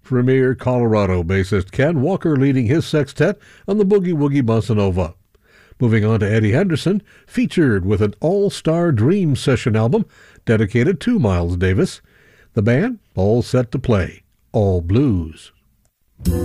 Premier Colorado bassist Ken Walker leading his sextet on the Boogie Woogie Bossa Nova. Moving on to Eddie Henderson, featured with an all-star Dream Session album dedicated to Miles Davis. The band all set to play All Blues.